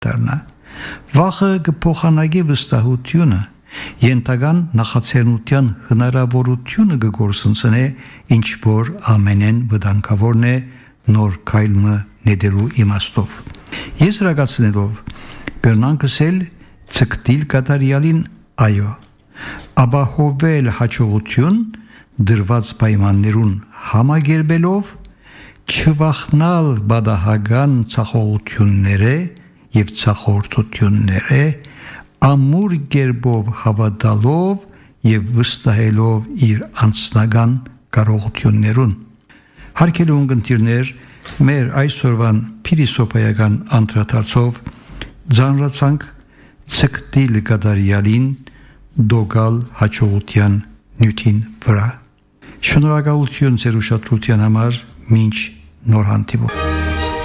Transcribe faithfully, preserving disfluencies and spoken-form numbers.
դառնա։ Վախը կփոխանակի վստահությունը, ենթական նախաձեռնության հնարավորությունը կգործընծնե, ինչ որ ամենեն վտանգավորն է նոր քայլը նետելու իմաստով։ Եզրակացնելով կրնանք ասել ցկտիլ կատարյալին այո, ապահովել հաջողություն դրված պայմաններուն համագերբելով, չվախնալ բադահական ցախողությունները եւ ցախորդությունները, ամուր կերպով հավատալով եւ վստահելով իր անձնական կարողություններուն։ Հարգելի ունկնդիրներ, մեր այսօրվան փիլիսոփայական անդրադարձով ծանրացանք ցկտիլ կատարյալին դոգալ հաջողության նյութին վրա։ Շնորհակալություն ձեր ուշադրության համար, մինչ նոր հանդիպում։